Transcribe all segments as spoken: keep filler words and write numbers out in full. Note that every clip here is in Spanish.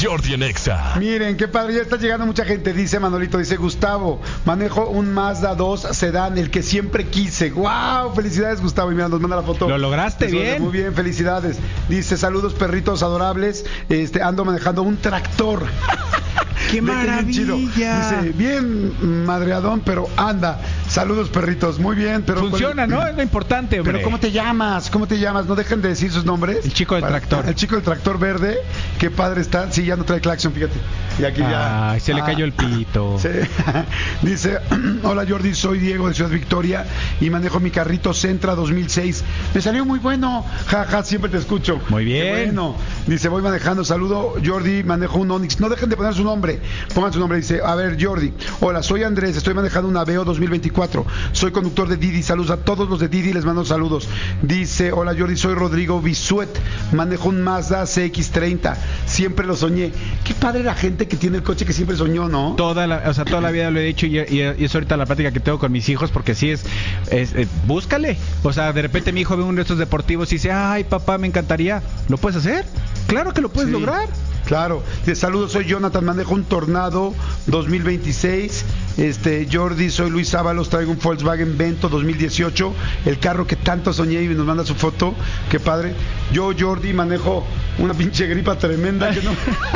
Jordi en Exa. Miren, qué padre, ya está llegando mucha gente. Dice Manolito, dice Gustavo, manejo un Mazda dos sedán, el que siempre quise. ¡Wow! Felicidades, Gustavo. Y mira, nos manda la foto. Lo lograste bien. Muy bien, felicidades. Dice, saludos, perritos adorables. Este, ando manejando un tractor. ¡Qué maravilla! Dice, bien madreadón, pero anda. Saludos, perritos. Muy bien, pero... Funciona, ¿no? Es lo importante, hombre. Pero ¿cómo te llamas? ¿Cómo te llamas? No dejen de decir sus nombres. El chico del Para... tractor. El chico del tractor verde. Qué padre está. Sí, ya no trae claxon, fíjate. Y aquí ya... Ay, se ah, le cayó el pito. Sí. Dice, hola Jordi, soy Diego de Ciudad Victoria y manejo mi carrito Sentra dos mil seis. Me salió muy bueno. Jaja, ja, siempre te escucho. Muy bien. Qué bueno. Dice, voy manejando. Saludo, Jordi, manejo un Onix. No dejen de poner su nombre. Pongan su nombre. Dice, a ver, Jordi. Hola, soy Andrés. Estoy manejando una Aveo dos mil veinticuatro. Soy conductor de Didi. Saludos a todos los de Didi. Les mando saludos. Dice, hola Jordi, soy Rodrigo Bisuet. Manejo un Mazda C X treinta. Siempre lo soñé. Qué padre la gente que tiene el coche que siempre soñó, ¿no? Toda la, o sea, toda la vida lo he dicho y, y, y es ahorita la plática que tengo con mis hijos, porque sí es, es, es, búscale. O sea, de repente mi hijo ve uno de estos deportivos y dice, ay papá, me encantaría. ¿Lo puedes hacer? Claro que lo puedes sí, lograr. Claro. Dice, saludos, soy Jonathan, manejo un Tornado dos mil veintiséis. Este, Jordi, soy Luis Ábalos, traigo un Volkswagen Vento dos mil dieciocho, el carro que tanto soñé, y nos manda su foto. Qué padre. Yo, Jordi, manejo una pinche gripa tremenda que no...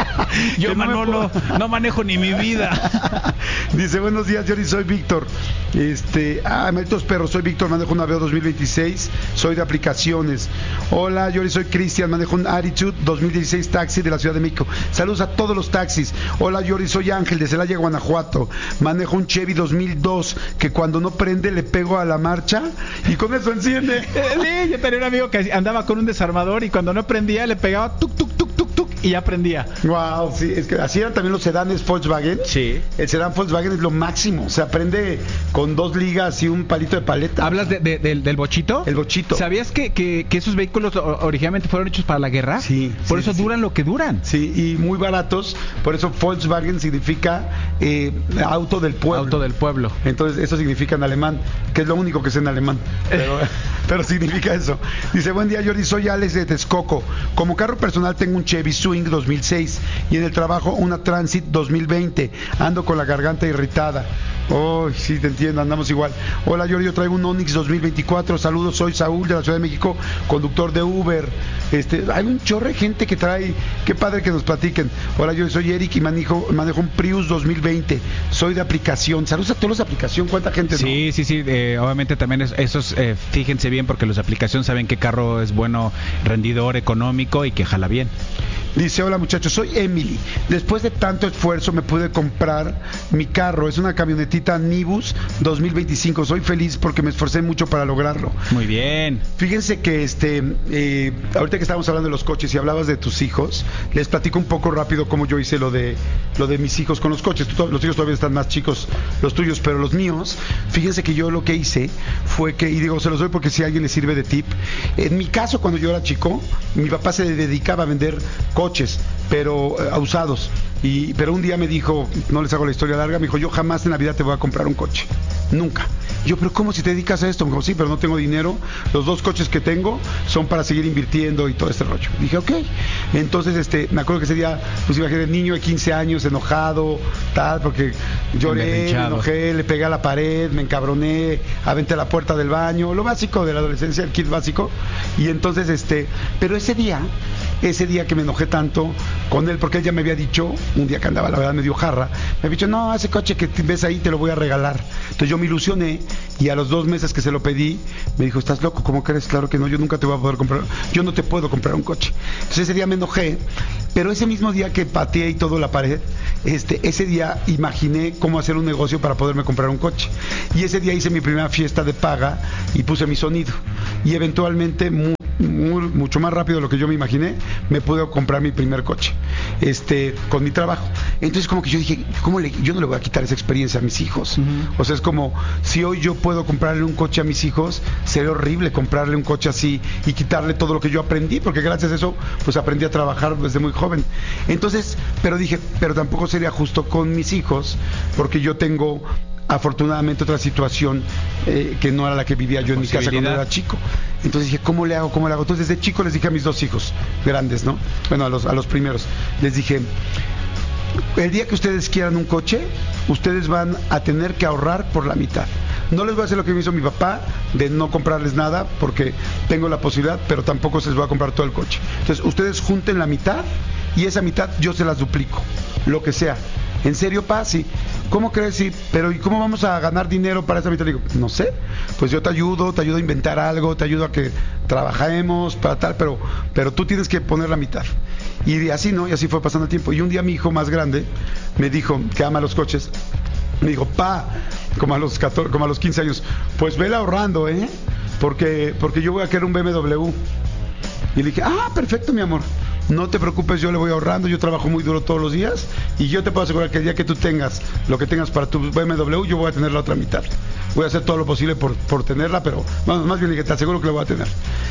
Yo, que no Manolo, puedo... no manejo ni mi vida. Dice, buenos días, Jordi, soy Víctor. Este, ah, malditos perros, soy Víctor, manejo un Aveo dos mil veintiséis, soy de aplicaciones. Hola, Jordi, soy Cristian, manejo un Attitude dos mil dieciséis taxi de la Ciudad de México. Saludos a todos los taxis. Hola, Jordi, soy Ángel de Celaya, Guanajuato. Manejo un Chevy dos mil dos que cuando no prende le pego a la marcha y con eso enciende. Sí, yo tenía un amigo que andaba con un desarmador y cuando no prendía le pegaba tuk tuk tuk tuk tuk y ya prendía. Wow, sí, es que así eran también los sedanes Volkswagen. Sí. El sedán Volkswagen es lo máximo. Se aprende con dos ligas y un palito de paleta. ¿Hablas de, de, del, del bochito? El bochito. ¿Sabías que, que, que esos vehículos originalmente fueron hechos para la guerra? Sí. Por sí, eso sí, duran sí. lo que duran. Sí, y muy baratos. Por eso Volkswagen significa eh, auto del pueblo. Auto del pueblo. Entonces eso significa en alemán, que es lo único que sé en alemán. Pero, pero significa eso. Dice, buen día Jordi, soy Alex de Texcoco. Como carro personal tengo un Chevy Swing dos mil seis y en el trabajo una Transit dos mil veinte. Ando con la garganta irritada. Oh, sí, te entiendo, andamos igual. Hola Jordi, yo traigo un Onix dos mil veinticuatro. Saludos, soy Saúl de la Ciudad de México, conductor de Uber. Este, hay un chorro de gente que trae, qué padre que nos platiquen. Hola, yo soy Eric y manejo, manejo un Prius dos mil veinte. Soy de aplicación. Saludos a todos los de aplicación. ¿Cuánta gente no? Sí, sí, sí. Eh, obviamente también es, esos, eh, fíjense bien porque los de aplicación saben qué carro es bueno, rendidor, económico y que jala bien. Dice, hola muchachos, soy Emily. Después de tanto esfuerzo me pude comprar mi carro. Es una camionetita Nibus dos mil veinticinco. Soy feliz porque me esforcé mucho para lograrlo. Muy bien. Fíjense que este, eh, ahorita que estábamos hablando de los coches y hablabas de tus hijos, les platico un poco rápido cómo yo hice lo de lo de mis hijos con los coches. Tú, los hijos todavía están más chicos, los tuyos, pero los míos, fíjense que yo lo que hice fue que, y digo, se los doy porque si a alguien le sirve de tip. En mi caso, cuando yo era chico, mi papá se dedicaba a vender coches, pero uh, usados. Y, pero un día me dijo, no les hago la historia larga, me dijo, yo jamás en la vida te voy a comprar un coche. Nunca. Yo, pero ¿cómo si te dedicas a esto? Me dijo, sí, pero no tengo dinero. Los dos coches que tengo son para seguir invirtiendo y todo este rollo. Dije, ok. Entonces, este, me acuerdo que ese día, pues iba a ser niño de quince años, enojado, tal, porque lloré, me enojé, le pegué a la pared, me encabroné, aventé la puerta del baño, lo básico de la adolescencia, el kit básico. Y entonces, este, pero ese día, ese día que me enojé tanto con él, porque él ya me había dicho, un día que andaba, la verdad, medio jarra, me había dicho, no, ese coche que ves ahí te lo voy a regalar. Entonces yo me ilusioné y a los dos meses que se lo pedí, me dijo, ¿estás loco? ¿Cómo crees? Claro que no, yo nunca te voy a poder comprar, yo no te puedo comprar un coche. Entonces ese día me enojé, pero ese mismo día que pateé y todo la pared, este, ese día imaginé cómo hacer un negocio para poderme comprar un coche. Y ese día hice mi primera fiesta de paga y puse mi sonido. Y eventualmente, muy, muy, mucho más rápido de lo que yo me imaginé, me pude comprar mi primer coche, este, con mi trabajo. Entonces como que yo dije, ¿cómo le, yo no le voy a quitar esa experiencia a mis hijos? Uh-huh. O sea, es como, si hoy yo puedo comprarle un coche a mis hijos, sería horrible comprarle un coche así y quitarle todo lo que yo aprendí, porque gracias a eso, pues aprendí a trabajar desde muy joven. Entonces, pero dije, pero tampoco sería justo con mis hijos, porque yo tengo afortunadamente otra situación eh, que no era la que vivía yo en mi casa cuando era chico. Entonces dije, ¿cómo le hago? ¿Cómo le hago? Entonces desde chico les dije a mis dos hijos grandes, ¿no? Bueno, a los, a los primeros. Les dije, el día que ustedes quieran un coche, ustedes van a tener que ahorrar por la mitad. No les voy a hacer lo que me hizo mi papá, de no comprarles nada, porque tengo la posibilidad, pero tampoco se les voy a comprar todo el coche. Entonces ustedes junten la mitad y esa mitad yo se las duplico, lo que sea. ¿En serio, pa? Sí. ¿Cómo crees? Sí. Pero ¿y cómo vamos a ganar dinero para esa mitad? Le digo, no sé. Pues yo te ayudo, te ayudo a inventar algo, te ayudo a que trabajemos para tal, pero, pero tú tienes que poner la mitad. Y así, ¿no? Y así fue pasando el tiempo. Y un día mi hijo más grande me dijo, que ama los coches, me dijo, pa, como a los catorce, como a los quince años, pues vele ahorrando, ¿eh? Porque, porque yo voy a querer un B M W. Y le dije, ah, perfecto, mi amor. No te preocupes, yo le voy ahorrando, yo trabajo muy duro todos los días y yo te puedo asegurar que el día que tú tengas lo que tengas para tu B M W, yo voy a tener la otra mitad. Voy a hacer todo lo posible por, por tenerla, pero bueno, más bien le dije, te aseguro que la voy a tener.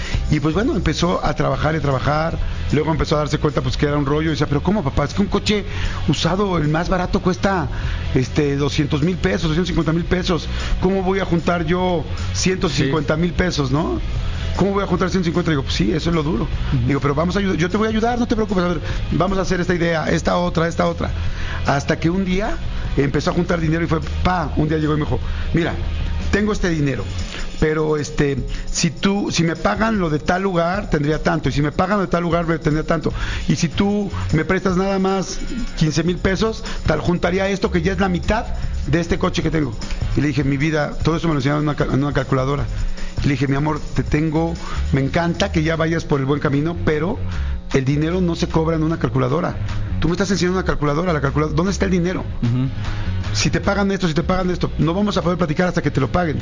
Y pues bueno, empezó a trabajar y trabajar, luego empezó a darse cuenta pues que era un rollo y decía, pero ¿cómo, papá? Es que un coche usado, el más barato, cuesta este doscientos mil pesos, doscientos cincuenta mil pesos. ¿Cómo voy a juntar yo ciento cincuenta mil pesos, no? ¿Cómo voy a juntar ciento cincuenta? Digo, pues sí, eso es lo duro. Uh-huh. Digo, pero vamos a ayudar, yo te voy a ayudar, no te preocupes, a ver, vamos a hacer esta idea, esta otra, esta otra. Hasta que un día empezó a juntar dinero y fue, pa, un día llegó y me dijo, mira, tengo este dinero, pero este, si tú, si me pagan lo de tal lugar, tendría tanto, y si me pagan lo de tal lugar, tendría tanto, y si tú me prestas nada más quince mil pesos, tal, juntaría esto que ya es la mitad de este coche que tengo. Y le dije, mi vida, todo eso me lo enseñaron en una, en una calculadora. Le dije, mi amor, te tengo, me encanta que ya vayas por el buen camino, pero el dinero no se cobra en una calculadora. Tú me estás enseñando una calculadora, la calculadora, ¿dónde está el dinero? Uh-huh. Si te pagan esto, si te pagan esto, no vamos a poder platicar hasta que te lo paguen.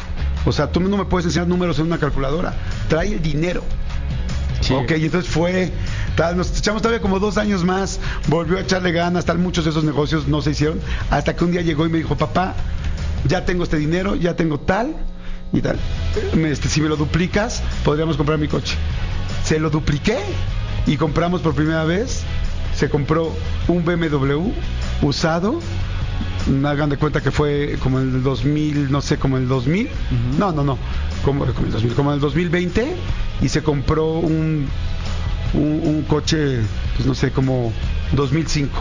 O sea, tú no me puedes enseñar números en una calculadora. Trae el dinero. Sí. Ok, y entonces fue, tal, nos echamos todavía como dos años más, volvió a echarle ganas, tal, muchos de esos negocios no se hicieron, hasta que un día llegó y me dijo, papá, ya tengo este dinero, ya tengo tal y tal, este, si me lo duplicas podríamos comprar mi coche. Se lo dupliqué y compramos por primera vez, se compró un B M W usado, hagan de cuenta que fue como en el dos mil, no sé, como en el dos mil, uh-huh. no, no, no, como, como, el dos mil, como en el dos mil veinte, y se compró un, un, un coche, pues no sé, como dos mil cinco.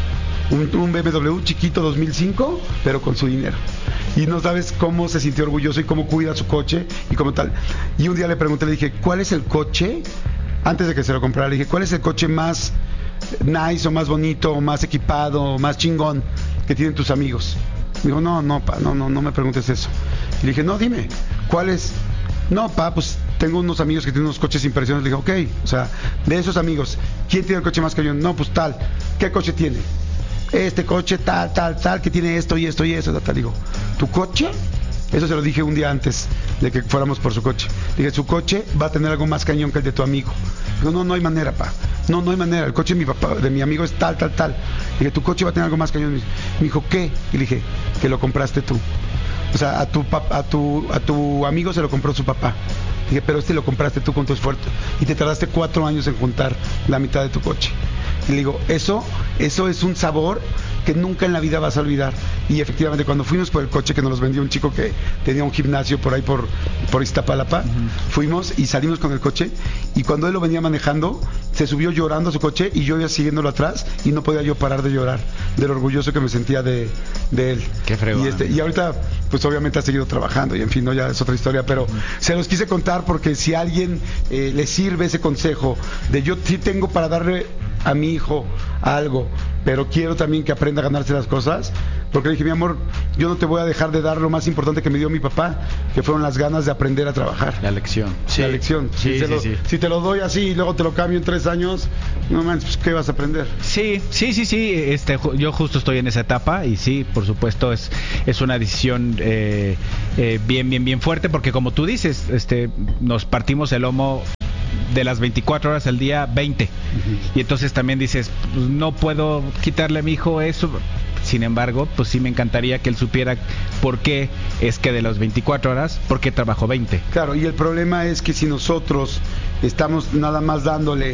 Un, un B M W chiquito dos mil cinco, pero con su dinero. Y no sabes cómo se sintió orgulloso y cómo cuida su coche y como tal. Y un día le pregunté, le dije, ¿cuál es el coche? Antes de que se lo comprara, le dije, ¿cuál es el coche más nice o más bonito o más equipado o más chingón que tienen tus amigos? Me dijo, no, no, pa, no, no, no me preguntes eso. Y le dije, no, dime, ¿cuál es? No, pa, pues tengo unos amigos que tienen unos coches impresionantes. Le dije, ok, o sea, de esos amigos, ¿quién tiene el coche más cañón? No, pues tal. ¿Qué coche tiene? Este coche tal, tal, tal, que tiene esto y esto y eso, tal, tal. Digo, ¿tu coche? Eso se lo dije un día antes de que fuéramos por su coche. Dije, su coche va a tener algo más cañón que el de tu amigo. Digo, no, no hay manera, pa. No, no hay manera. El coche de mi papá, de mi amigo es tal, tal, tal. Dije, tu coche va a tener algo más cañón. Me dijo, ¿qué? Y le dije, que lo compraste tú. O sea, a tu, a tu, a tu amigo se lo compró su papá. Dije, pero este lo compraste tú con tu esfuerzo. Y te tardaste cuatro años en juntar la mitad de tu coche. Y le digo, eso, eso es un sabor que nunca en la vida vas a olvidar. Y efectivamente, cuando fuimos por el coche que nos los vendió un chico que tenía un gimnasio por ahí por, por Iztapalapa, uh-huh. fuimos y salimos con el coche, y cuando él lo venía manejando, se subió llorando a su coche y yo iba siguiéndolo atrás y no podía yo parar de llorar, de lo orgulloso que me sentía de, de él. Qué fregón. Y, este, y ahorita, pues obviamente ha seguido trabajando y en fin, no, ya es otra historia, pero uh-huh. se los quise contar porque si a alguien eh, le sirve ese consejo de yo sí tengo para darle a mi hijo algo, pero quiero también que aprenda a ganarse las cosas, porque le dije, mi amor, yo no te voy a dejar de dar lo más importante que me dio mi papá, que fueron las ganas de aprender a trabajar. La lección. Sí. La lección. Sí, si, sí, lo, sí. si te lo doy así y luego te lo cambio en tres años, no manches, pues, ¿qué vas a aprender? Sí, sí, sí, sí. Este, yo justo estoy en esa etapa y sí, por supuesto, es, es una decisión eh, eh, bien, bien, bien fuerte, porque como tú dices, este, nos partimos el lomo de las veinticuatro horas al día, veinte. Uh-huh. Y entonces también dices, pues, no puedo quitarle a mi hijo eso. Sin embargo, pues sí me encantaría que él supiera por qué es que de las veinticuatro horas, por qué trabajo veinte. Claro, y el problema es que si nosotros estamos nada más dándole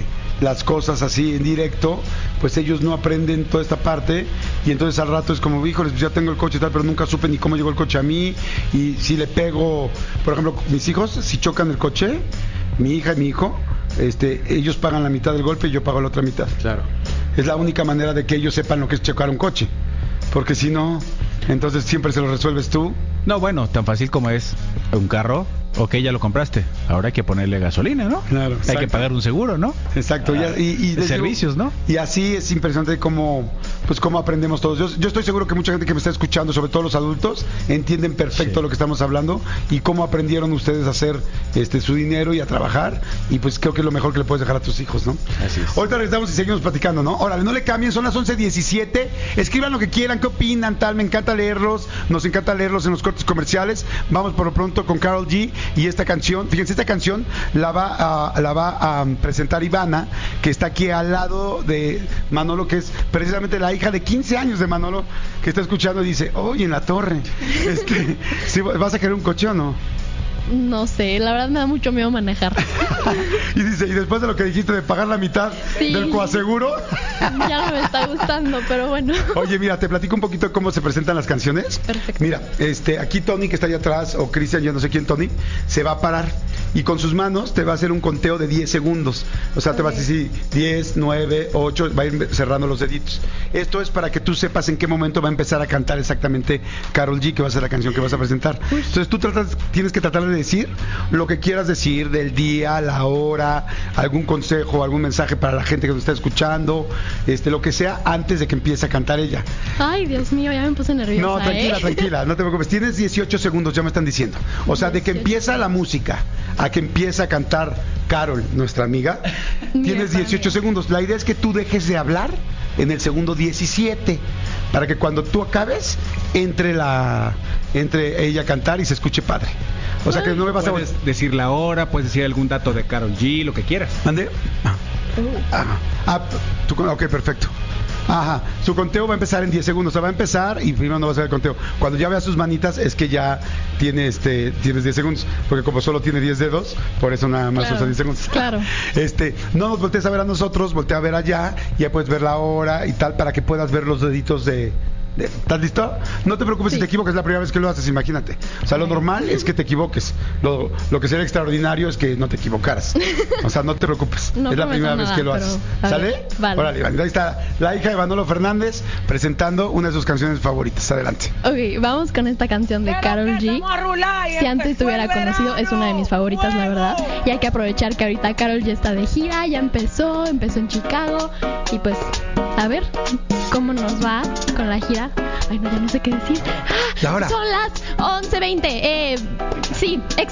las cosas así en directo, pues ellos no aprenden toda esta parte y entonces al rato es como, híjoles, pues ya tengo el coche y tal, pero nunca supe ni cómo llegó el coche a mí, y si le pego, por ejemplo, mis hijos, si chocan el coche, mi hija y mi hijo, este, ellos pagan la mitad del golpe y yo pago la otra mitad. Claro. Es la única manera de que ellos sepan lo que es chocar un coche, porque si no, entonces siempre se lo resuelves tú. No, bueno, tan fácil como es un carro. Ok, ya lo compraste. Ahora hay que ponerle gasolina, ¿no? Claro. Hay Exacto. que pagar un seguro, ¿no? Exacto. Ah, y, y, y de servicios, hecho, ¿no? Y así es impresionante cómo, pues cómo aprendemos todos. Yo, yo estoy seguro que mucha gente que me está escuchando, sobre todo los adultos, entienden perfecto Sí. lo que estamos hablando y cómo aprendieron ustedes a hacer este su dinero y a trabajar. Y pues creo que es lo mejor que le puedes dejar a tus hijos, ¿no? Así es. Ahorita regresamos y seguimos platicando, ¿no? Órale, no le cambien, son las once diecisiete. Escriban lo que quieran, qué opinan, tal. Me encanta leerlos, nos encanta leerlos en los cortes comerciales. Vamos por lo pronto con Karol G y esta canción. Fíjense, esta canción la va a, la va a presentar Ivana, que está aquí al lado de Manolo, que es precisamente la hija de quince años de Manolo, que está escuchando y dice, oye, en la torre, este, ¿sí, ¿vas a querer un coche o no? No sé, la verdad me da mucho miedo manejar. Y dice, y después de lo que dijiste de pagar la mitad Sí. del coaseguro. Ya no me está gustando, pero bueno. Oye, mira, te platico un poquito cómo se presentan las canciones. Perfecto. Mira, este, aquí Tony, que está allá atrás, o Cristian, yo no sé quién, Tony, se va a parar y con sus manos te va a hacer un conteo de diez segundos. O sea, te vas a decir diez, nueve, ocho, va a ir cerrando los deditos. Esto es para que tú sepas en qué momento va a empezar a cantar exactamente Karol G, que va a ser la canción que vas a presentar. Entonces tú tratas, tienes que tratar de decir lo que quieras decir del día, la hora, algún consejo, algún mensaje para la gente que nos está escuchando, este, lo que sea, antes de que empiece a cantar ella. Ay, Dios mío, ya me puse nerviosa. No, tranquila, ¿eh? tranquila, no te preocupes. Tienes dieciocho segundos, ya me están diciendo. O sea, de que empieza la música a que empieza a cantar Karol, nuestra amiga, Mi tienes hermana. dieciocho segundos. La idea es que tú dejes de hablar en el segundo diecisiete, para que cuando tú acabes, entre la entre ella a cantar y se escuche padre. O sea, que no me vas a... Puedes decir la hora, puedes decir algún dato de Karol G, lo que quieras. ¿Mande? Ah, Uh, ah, ah, tú, ok, perfecto. Ajá, su conteo va a empezar en diez segundos, o sea, va a empezar y primero no va a ser el conteo. Cuando ya veas sus manitas es que ya tiene este, tienes diez segundos, porque como solo tiene diez dedos, por eso nada más Claro, usa diez segundos. claro. Este, no nos voltees a ver a nosotros, voltea a ver allá, y ya puedes ver la hora y tal, para que puedas ver los deditos de... de- ¿Estás listo? No te preocupes Sí. si te equivocas, es la primera vez que lo haces, imagínate. O sea, lo normal es que te equivoques. Lo, lo que sería extraordinario es que no te equivocaras. O sea, no te preocupes. No es la prometo primera vez nada, que lo pero, haces. a ¿Sale? ver, vale. Órale, Iván. Ahí está la hija de Manolo Fernández presentando una de sus canciones favoritas. Adelante. Ok, vamos con esta canción de Karol G. Si antes te hubiera conocido, es una de mis favoritas, la verdad. Y hay que aprovechar que ahorita Karol ya está de gira, ya empezó, empezó en Chicago. Y pues, a ver cómo nos va con la gira. Ay, no, ya no sé qué decir. ¡Ah! ¿Y ahora? Son las once veinte. Eh, sí, exacto.